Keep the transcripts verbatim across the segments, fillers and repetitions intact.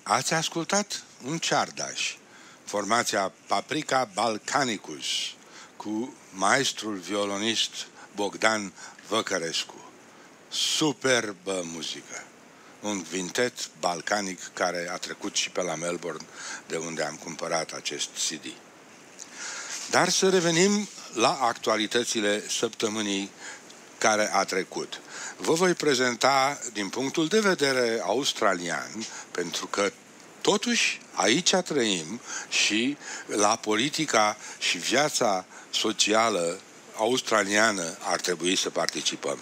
Ați ascultat un ceardaș, formația Paprika Balcanicus, cu maestrul violonist Bogdan Văcărescu. Superbă muzică! Un vintet balcanic care a trecut și pe la Melbourne, de unde am cumpărat acest C D. Dar să revenim la actualitățile săptămânii care a trecut. Vă voi prezenta din punctul de vedere australian, pentru că totuși aici trăim și la politica și viața socială australiană ar trebui să participăm.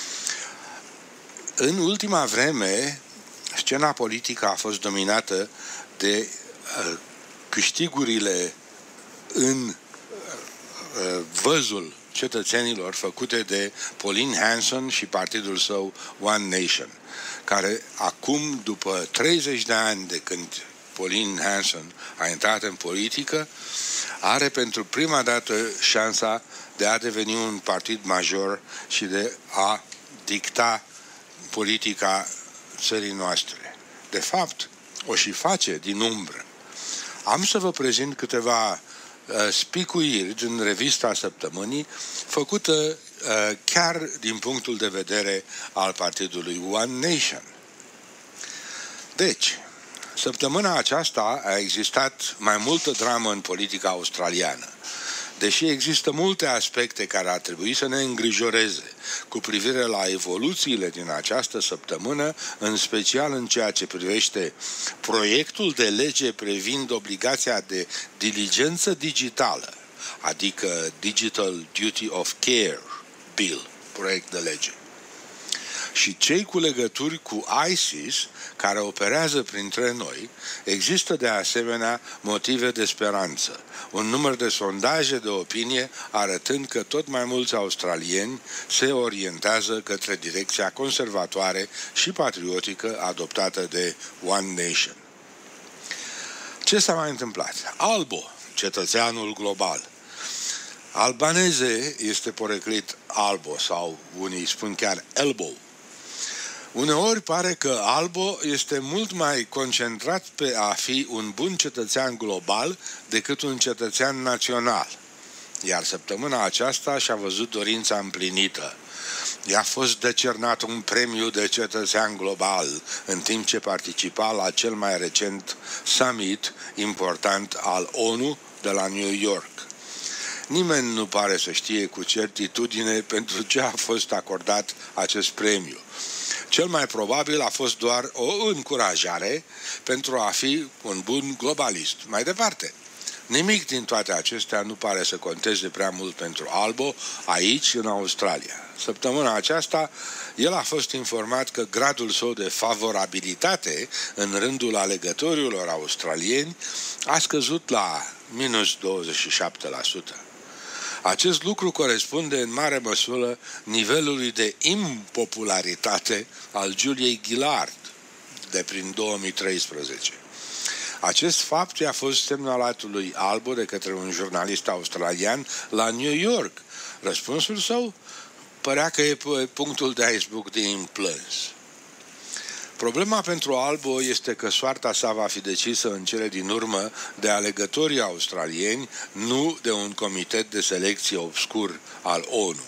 În ultima vreme, scena politică a fost dominată de uh, câștigurile în uh, văzul cetățenilor făcute de Pauline Hanson și partidul său One Nation, care acum, după treizeci de ani de când Pauline Hanson a intrat în politică, are pentru prima dată șansa de a deveni un partid major și de a dicta politica țării noastre. De fapt, o și face din umbră. Am să vă prezint câteva uh, spicuiri din revista săptămânii, făcută uh, chiar din punctul de vedere al partidului One Nation. Deci, săptămâna aceasta a existat mai multă dramă în politica australiană. Deși există multe aspecte care ar trebui să ne îngrijoreze cu privire la evoluțiile din această săptămână, în special în ceea ce privește proiectul de lege privind obligația de diligență digitală, adică Digital Duty of Care Bill, proiect de lege, și cei cu legături cu ISIS, care operează printre noi, există de asemenea motive de speranță. Un număr de sondaje de opinie arătând că tot mai mulți australieni se orientează către direcția conservatoare și patriotică adoptată de One Nation. Ce s-a mai întâmplat? Albo, cetățeanul global. Albaneze este poreclit Albo sau unii spun chiar Elbow. Uneori pare că Albo este mult mai concentrat pe a fi un bun cetățean global decât un cetățean național. Iar săptămâna aceasta și-a văzut dorința împlinită. I-a fost decernat un premiu de cetățean global, în timp ce participa la cel mai recent summit important al ONU de la New York. Nimeni nu pare să știe cu certitudine pentru ce a fost acordat acest premiu. Cel mai probabil a fost doar o încurajare pentru a fi un bun globalist. Mai departe, nimic din toate acestea nu pare să conteze prea mult pentru Albo aici, în Australia. Săptămâna aceasta, el a fost informat că gradul său de favorabilitate în rândul alegătorilor australieni a scăzut la minus douăzeci și șapte la sută. Acest lucru corespunde în mare măsură nivelului de impopularitate al Juliei Gillard de prin două mii treisprezece. Acest fapt i-a fost semnalat lui Albo de către un jurnalist australian la New York. Răspunsul său părea că e punctul de iceberg de implâns. Problema pentru Albo este că soarta sa va fi decisă în cele din urmă de alegătorii australieni, nu de un comitet de selecție obscur al ONU.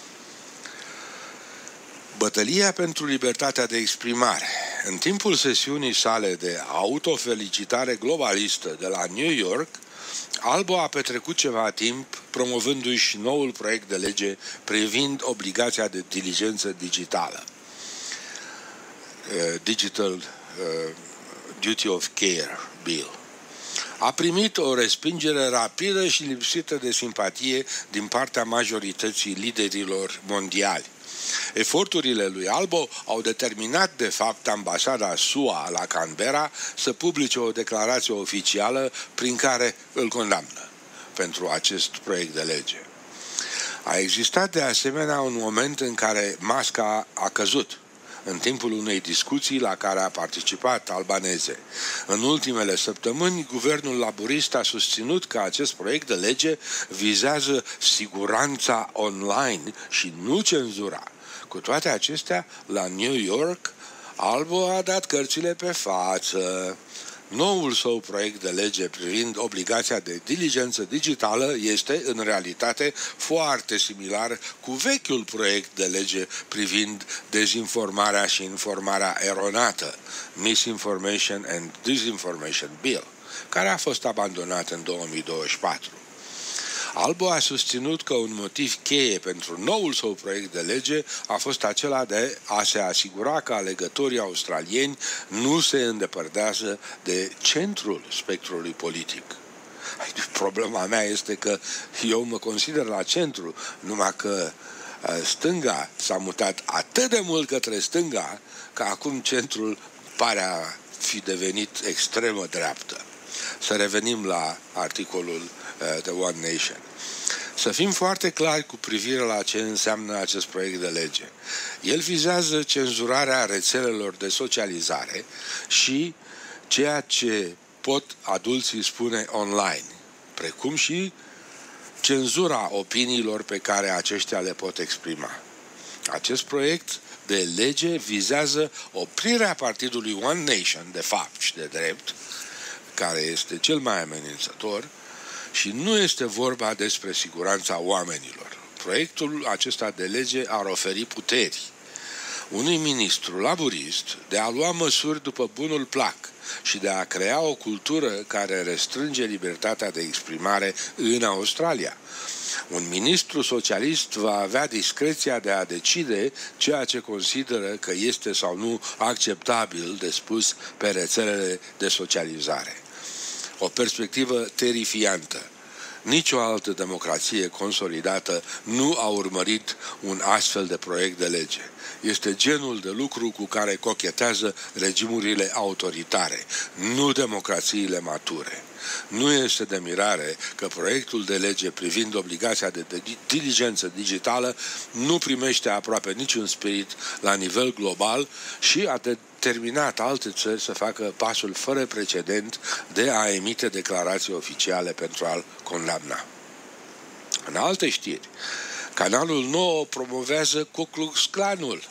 Bătălia pentru libertatea de exprimare. În timpul sesiunii sale de autofelicitare globalistă de la New York, Albo a petrecut ceva timp promovându-și noul proiect de lege privind obligația de diligență digitală. Digital uh, Duty of Care Bill. A primit o respingere rapidă și lipsită de simpatie din partea majorității liderilor mondiali. Eforturile lui Albo au determinat, de fapt, ambasada S U A la Canberra să publice o declarație oficială prin care îl condamnă pentru acest proiect de lege. A existat, de asemenea, un moment în care masca a căzut în timpul unei discuții la care a participat albaneze. În ultimele săptămâni, guvernul laburist a susținut că acest proiect de lege vizează siguranța online și nu cenzura. Cu toate acestea, la New York, Albo a dat cărțile pe față. Noul său proiect de lege privind obligația de diligență digitală este, în realitate, foarte similar cu vechiul proiect de lege privind dezinformarea și informarea eronată, Misinformation and Disinformation Bill, care a fost abandonat în două mii douăzeci și patru. Albo a susținut că un motiv cheie pentru noul său proiect de lege a fost acela de a se asigura că alegătorii australieni nu se îndepărtează de centrul spectrului politic. Problema mea este că eu mă consider la centru, numai că stânga s-a mutat atât de mult către stânga că acum centrul pare a fi devenit extremă dreaptă. Să revenim la articolul uh, The One Nation. Să fim foarte clari cu privire la ce înseamnă acest proiect de lege. El vizează cenzurarea rețelelor de socializare și ceea ce pot adulții spune online, precum și cenzura opiniilor pe care aceștia le pot exprima. Acest proiect de lege vizează oprirea partidului One Nation, de fapt și de drept, care este cel mai amenințător, și nu este vorba despre siguranța oamenilor. Proiectul acesta de lege ar oferi puteri unui ministru laburist de a lua măsuri după bunul plac și de a crea o cultură care restrânge libertatea de exprimare în Australia. Un ministru socialist va avea discreția de a decide ceea ce consideră că este sau nu acceptabil de spus pe rețelele de socializare. O perspectivă terifiantă. Nici o altă democrație consolidată nu a urmărit un astfel de proiect de lege. Este genul de lucru cu care cochetează regimurile autoritare, nu democrațiile mature. Nu este de mirare că proiectul de lege privind obligația de diligență digitală nu primește aproape niciun spirit la nivel global și a determinat alte țări să facă pasul fără precedent de a emite declarații oficiale pentru a-l condamna. În alte știri, Canalul nouă promovează Ku Klux Klanul.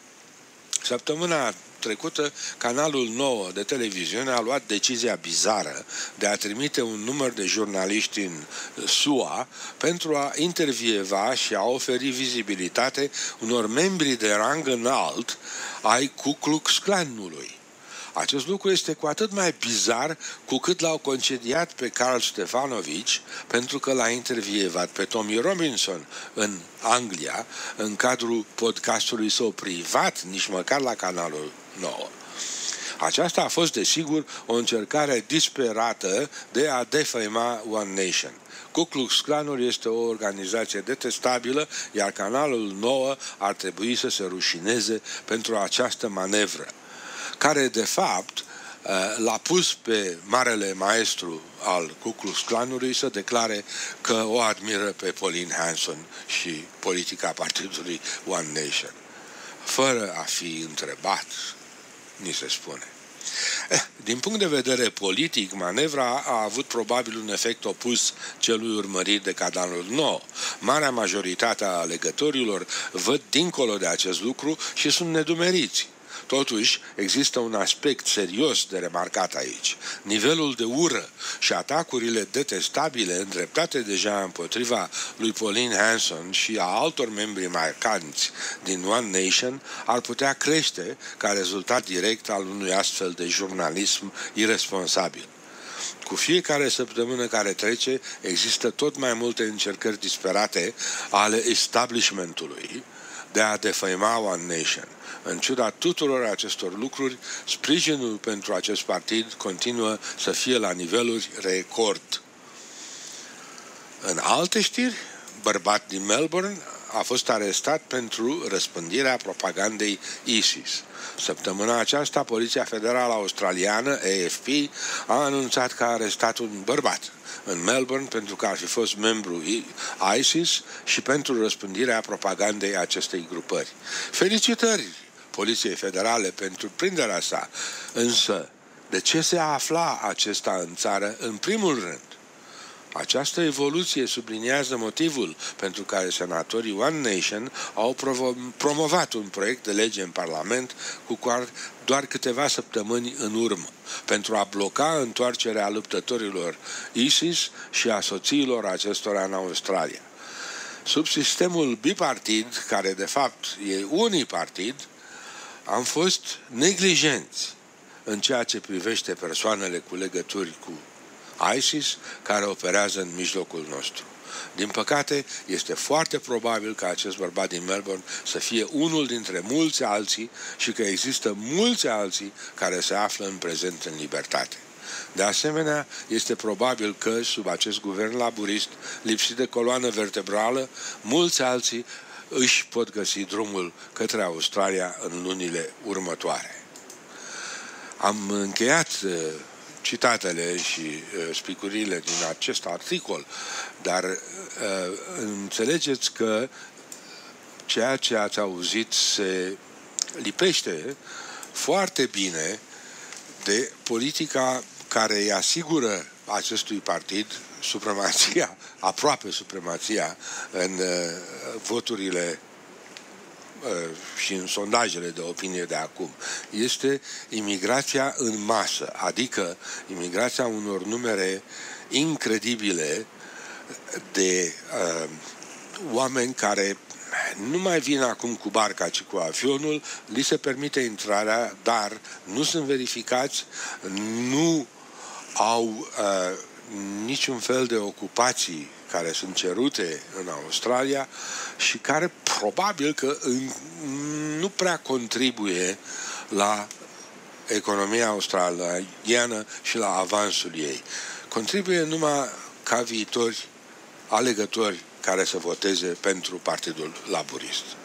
Săptămâna trecută, Canalul nouă de televiziune a luat decizia bizară de a trimite un număr de jurnaliști în S U A pentru a intervieva și a oferi vizibilitate unor membri de rang înalt ai Ku Klux Klanului. Acest lucru este cu atât mai bizar cu cât l-au concediat pe Carl Stefanovici pentru că l-a intervievat pe Tommy Robinson în Anglia, în cadrul podcastului său privat, nici măcar la Canalul nouă. Aceasta a fost, desigur, o încercare disperată de a defăima One Nation. Ku Klux Klanul este o organizație detestabilă, iar Canalul nouă ar trebui să se rușineze pentru această manevră, care, de fapt, l-a pus pe marele maestru al Ku Klux Klanului să declare că o admiră pe Pauline Hanson și politica partidului One Nation. Fără a fi întrebat, ni se spune. Eh, din punct de vedere politic, manevra a avut probabil un efect opus celui urmărit de Canalul nouă. Marea majoritate a alegătorilor văd dincolo de acest lucru și sunt nedumeriți. Totuși, există un aspect serios de remarcat aici. Nivelul de ură și atacurile detestabile îndreptate deja împotriva lui Pauline Hanson și a altor membri marcanți din One Nation ar putea crește ca rezultat direct al unui astfel de jurnalism irresponsabil. Cu fiecare săptămână care trece, există tot mai multe încercări disperate ale establishmentului de a defăima One Nation. În ciuda tuturor acestor lucruri, sprijinul pentru acest partid continuă să fie la niveluri record. În alte știri, bărbat din Melbourne a fost arestat pentru răspândirea propagandei ISIS. Săptămâna aceasta, Poliția Federală Australiană, A F P, a anunțat că a arestat un bărbat în Melbourne pentru că ar fi fost membru ISIS și pentru răspândirea propagandei acestei grupări. Felicitări Poliției Federale pentru prinderea sa, însă de ce se afla acesta în țară în primul rând? Această evoluție subliniază motivul pentru care senatorii One Nation au promovat un proiect de lege în Parlament cu doar câteva săptămâni în urmă, pentru a bloca întoarcerea luptătorilor ISIS și a soțiilor acestora în Australia. Sub sistemul bipartid, care de fapt e unipartid, am fost neglijenți în ceea ce privește persoanele cu legături cu ISIS care operează în mijlocul nostru. Din păcate, este foarte probabil ca acest bărbat din Melbourne să fie unul dintre mulți alții și că există mulți alții care se află în prezent în libertate. De asemenea, este probabil că, sub acest guvern laburist, lipsit de coloană vertebrală, mulți alții își pot găsi drumul către Australia în lunile următoare. Am încheiat citatele și uh, spicurile din acest articol, dar uh, înțelegeți că ceea ce ați auzit se lipește foarte bine de politica care îi asigură acestui partid supremația, aproape supremația în uh, voturile și în sondajele de opinie de acum, este imigrația în masă, adică imigrația unor numere incredibile de uh, oameni care nu mai vin acum cu barca, ci cu avionul, li se permite intrarea, dar nu sunt verificați, nu au uh, niciun fel de ocupații care sunt cerute în Australia și care probabil că nu prea contribuie la economia australiană și la avansul ei. Contribuie numai ca viitori alegători care să voteze pentru Partidul Laburist.